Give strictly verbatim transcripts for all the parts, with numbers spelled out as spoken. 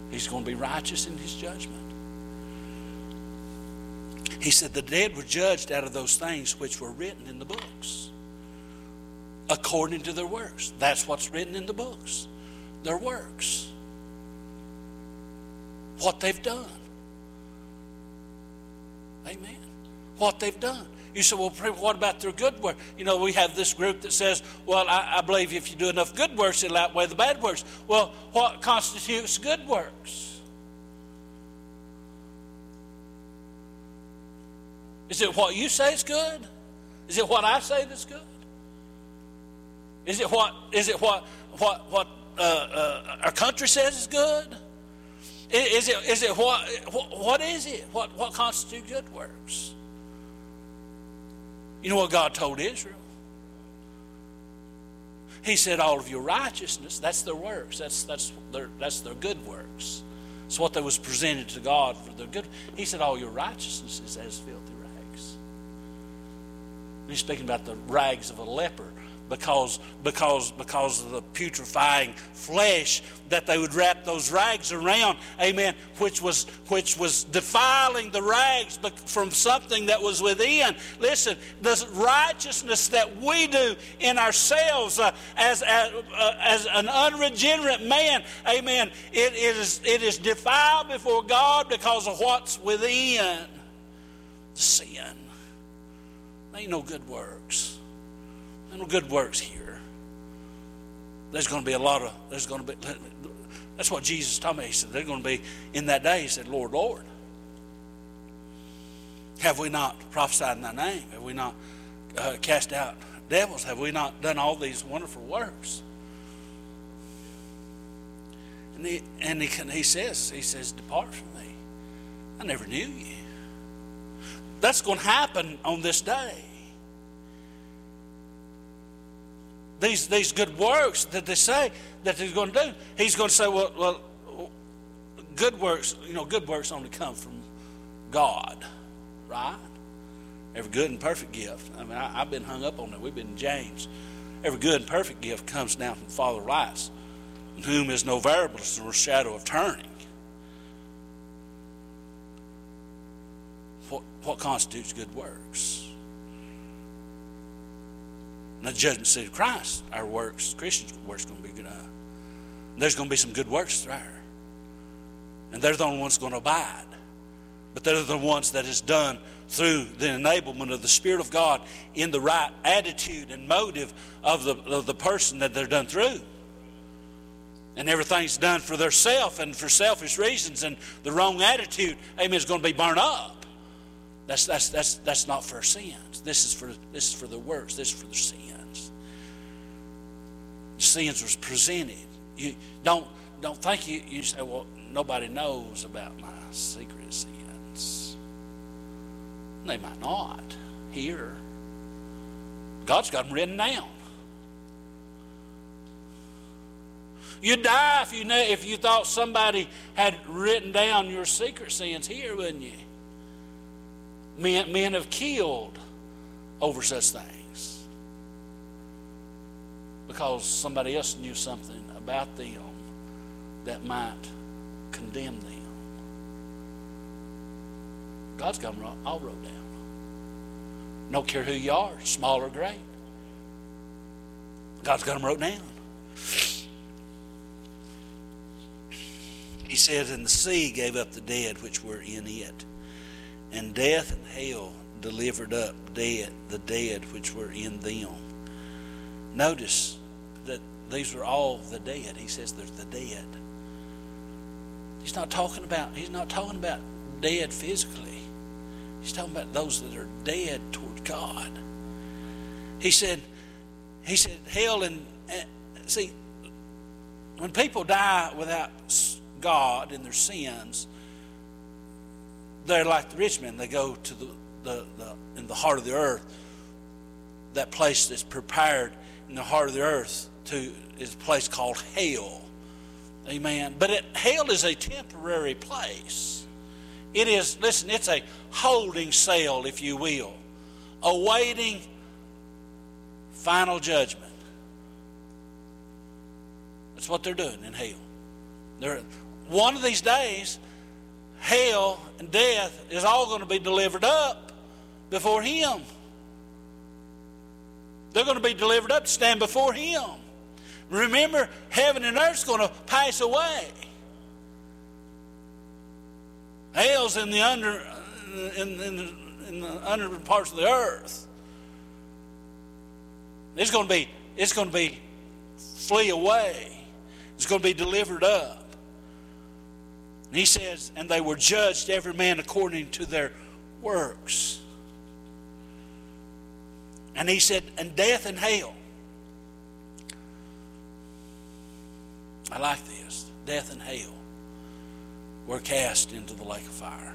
He's going to be righteous in his judgment. He said the dead were judged out of those things which were written in the books, according to their works. That's what's written in the books. Their works. What they've done. Amen. What they've done. You say, well, what about their good work? You know, we have this group that says, well, I, I believe if you do enough good works, it'll outweigh the bad works. Well, what constitutes good works? Is it what you say is good? Is it what I say that's good? Is it what is it what what what uh, uh, our country says is good? Is it is it what what is it? What what constitutes good works? You know what God told Israel? He said, all of your righteousness, that's their works. That's that's their that's their good works. It's what that was presented to God for their good. He said, all your righteousness is as filthy rags. And he's speaking about the rags of a leper. Because, because, because of the putrefying flesh that they would wrap those rags around, amen, which was, which was defiling the rags from something that was within. Listen, the righteousness that we do in ourselves uh, as, as, uh, as an unregenerate man, amen, it, it, is, it is defiled before God because of what's within. The sin. There ain't no good works. No good works here. There's going to be a lot of, there's going to be, that's what Jesus told me. He said, they're going to be, in that day, he said, Lord, Lord, have we not prophesied in thy name? Have we not uh, cast out devils? Have we not done all these wonderful works? And he, and he, he says, he says, depart from me. I never knew you. That's going to happen on this day. These these good works that they say that he's going to do, he's going to say, well, well, good works, you know, good works only come from God, right? Every good and perfect gift. I mean, I, I've been hung up on that. We've been in James. Every good and perfect gift comes down from the Father of lights, in whom is no variableness nor shadow of turning. What what constitutes good works? Now, the judgment seat of Christ, our works, Christians' works, are going to be good. Uh, there's going to be some good works there. And they're the only ones going to abide. But they're the ones that is done through the enablement of the Spirit of God in the right attitude and motive of the, of the person that they're done through. And everything's done for their self and for selfish reasons, and the wrong attitude, amen, is going to be burned up. That's that's that's that's not for sins. This is for this is for the works. This is for the sins. The sins was presented. You don't don't think you you say, well, nobody knows about my secret sins. They might not here. God's got them written down. You'd die if you knew, if you thought somebody had written down your secret sins here, wouldn't you? Men, men have killed over such things because somebody else knew something about them that might condemn them. God's got them all wrote down. Don't care who you are, small or great. God's got them wrote down. He says, and the sea gave up the dead which were in it, and death and hell delivered up dead the dead which were in them. Notice that these were all the dead. He says there's the dead. He's not talking about, he's not talking about dead physically. He's talking about those that are dead toward God. He said, he said, hell and, and see, when people die without God in their sins, they're like the rich men. They go to the, the, the in the heart of the earth, that place that's prepared in the heart of the earth to is a place called hell. Amen. But it, hell is a temporary place. It is, listen, it's a holding cell, if you will, awaiting final judgment. That's what they're doing in hell. They're one of these days, hell and death is all going to be delivered up before him. They're going to be delivered up to stand before him. Remember, heaven and earth's going to pass away. Hell's in the under in, in, in the under parts of the earth. It's going to be it's going to be flee away. It's going to be delivered up. And he says, and they were judged every man according to their works. And he said, and death and hell. I like this. Death and hell were cast into the lake of fire.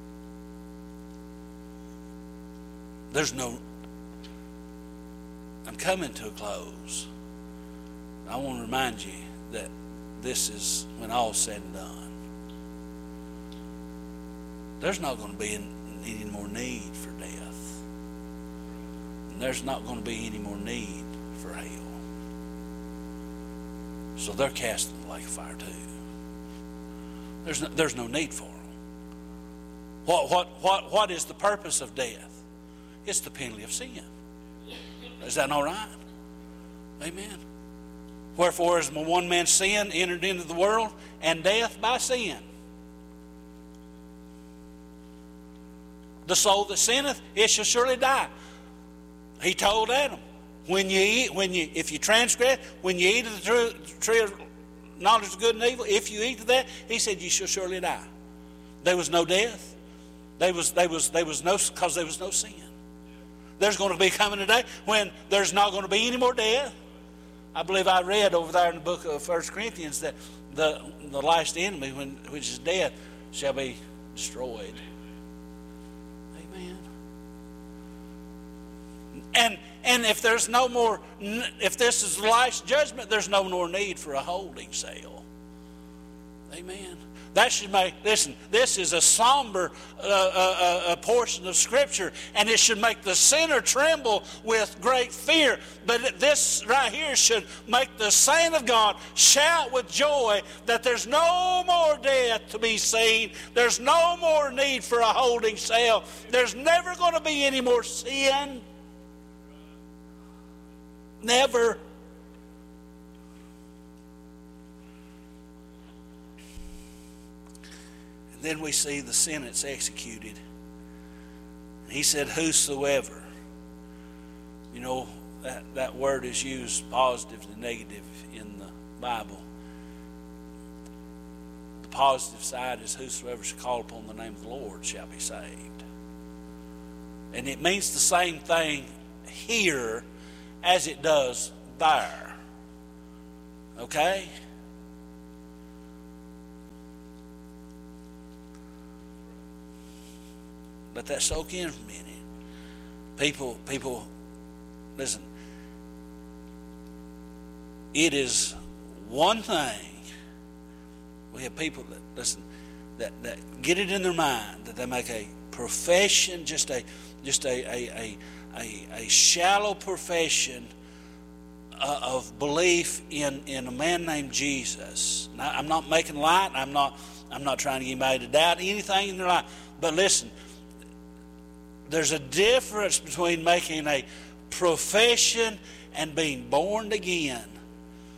There's no, I'm coming to a close. I want to remind you that this is when all's said and done. There's not going to be any more need for death. And there's not going to be any more need for hell. So they're cast in the lake of fire too. There's no, there's no need for them. What, what, what, what is the purpose of death? It's the penalty of sin. Is that not right? Amen. Wherefore, as one man's sin entered into the world, and death by sin. The soul that sinneth, it shall surely die. He told Adam, when you eat, when you, if you transgress, when you eat of the tree of knowledge of good and evil, if you eat of that, he said, you shall surely die. There was no death. There was, there was, there was no, because there was no sin. There's going to be coming a day when there's not going to be any more death. I believe I read over there in the book of First Corinthians that the, the last enemy, when, which is death, shall be destroyed. Amen. And and if there's no more, if this is the last judgment, there's no more need for a holding cell. Amen. That should make, listen, this is a somber uh, uh, uh, portion of Scripture, and it should make the sinner tremble with great fear. But this right here should make the saint of God shout with joy that there's no more death to be seen. There's no more need for a holding cell. There's never going to be any more sin. Never. Then we see the sentence executed. He said, whosoever. You know, that, that word is used positive and negative in the Bible. The positive side is whosoever shall call upon the name of the Lord shall be saved. And it means the same thing here as it does there. Okay? Let that soak in for a minute. People, people, listen. It is one thing. We have people that listen, that, that get it in their mind that they make a profession, just a just a a a, a, a shallow profession uh, of belief in, in a man named Jesus. Now, I'm not making light. I'm not I'm not trying to get anybody to doubt anything in their life. But listen. There's a difference between making a profession and being born again.